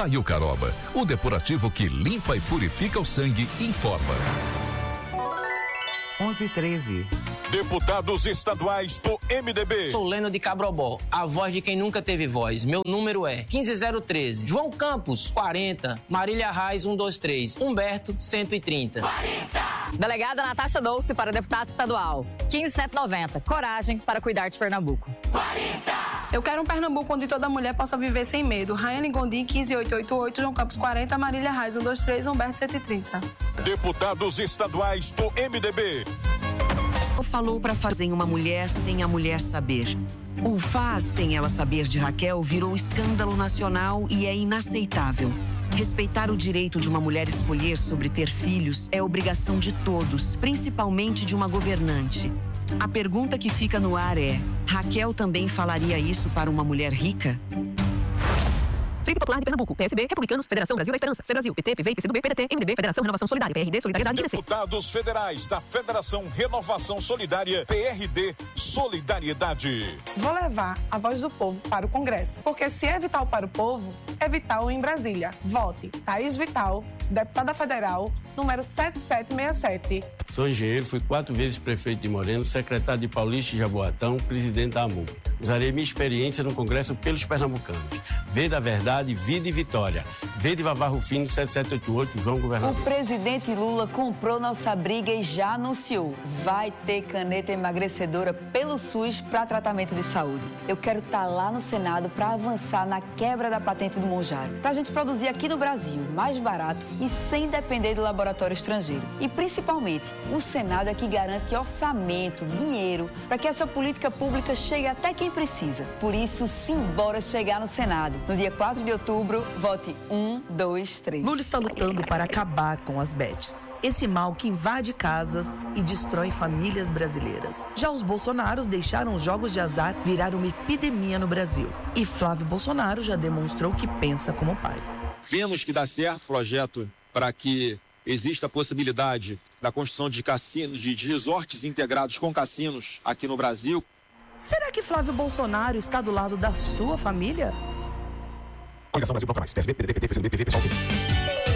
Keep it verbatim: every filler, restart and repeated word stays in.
Tá aí o Caroba, o depurativo que limpa e purifica o sangue, informa. onze e treze. Deputados estaduais do M D B. Sou Leno de Cabrobó, a voz de quem nunca teve voz. Meu número é quinze zero treze. João Campos, quarenta. Marília Reis, cento e vinte e três. Humberto, cento e trinta. quarenta. Delegada Natasha Dolce para deputado estadual. quinze sete noventa. Coragem para cuidar de Pernambuco. quarenta. Eu quero um Pernambuco onde toda mulher possa viver sem medo. Raiane Gondim, quinze oito oito oito. João Campos, quarenta. Marília Reis, cento e vinte e três. Humberto, cento e trinta. Deputados estaduais do M D B. Falou para fazer uma mulher sem a mulher saber. O faz sem ela saber de Raquel virou escândalo nacional e é inaceitável. Respeitar o direito de uma mulher escolher sobre ter filhos é obrigação de todos, principalmente de uma governante. A pergunta que fica no ar é: Raquel também falaria isso para uma mulher rica? Frente Popular de Pernambuco, P S B, Republicanos, Federação Brasil da Esperança, Federação, P T, P V, P C do B, P D T, M D B, Federação Renovação Solidária, P R D, Solidariedade e P D C. Deputados federais da Federação Renovação Solidária, P R D, Solidariedade. Vou levar a voz do povo para o Congresso, porque se é vital para o povo, é vital em Brasília. Vote Thaís Vital, deputada federal, número sete sete seis sete. Sou engenheiro, fui quatro vezes prefeito de Moreno, secretário de Paulista e Jaboatão, presidente da AMU. Usarei minha experiência no Congresso pelos pernambucanos. V da Verdade, Vida e Vitória. V de Vavar Rufino, sete sete oito oito, João Governador. O presidente Lula comprou nossa briga e já anunciou. Vai ter caneta emagrecedora pelo SUS para tratamento de saúde. Eu quero estar lá no Senado para avançar na quebra da patente do Monjaro. Para a gente produzir aqui no Brasil, mais barato e sem depender do laboratório estrangeiro. E principalmente, o Senado é que garante orçamento, dinheiro, para que essa política pública chegue até quem precisa. Por isso, simbora chegar no Senado. No dia quatro de outubro, vote um, dois, três. Lula está lutando para acabar com as bets. Esse mal que invade casas e destrói famílias brasileiras. Já os bolsonaros deixaram os jogos de azar virar uma epidemia no Brasil. E Flávio Bolsonaro já demonstrou que pensa como pai. Vemos que dá certo o projeto para que exista a possibilidade da construção de cassinos, de resorts integrados com cassinos aqui no Brasil. Será que Flávio Bolsonaro está do lado da sua família? Coligação Brasil Bloco Mais, P S B, P D T, P T, P C do B, P V, P S O L, P